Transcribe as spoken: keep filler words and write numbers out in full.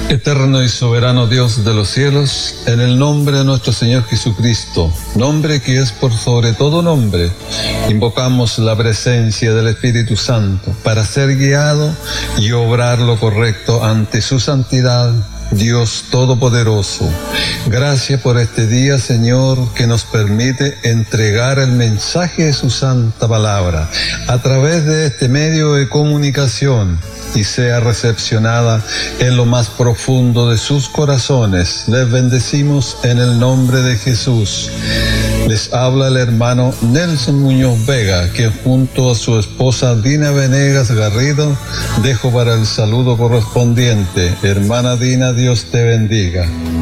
Eterno y soberano Dios de los cielos, en el nombre de nuestro Señor Jesucristo, nombre que es por sobre todo nombre, invocamos la presencia del Espíritu Santo para ser guiado y obrar lo correcto ante su santidad, Dios Todopoderoso. Gracias por este día, Señor, que nos permite entregar el mensaje de su santa palabra a través de este medio de comunicación y sea recepcionada en lo más profundo de sus corazones. Les bendecimos en el nombre de Jesús. Les habla el hermano Nelson Muñoz Vega, que junto a su esposa Dina Venegas Garrido dejo para el saludo correspondiente. Hermana Dina, Dios te bendiga.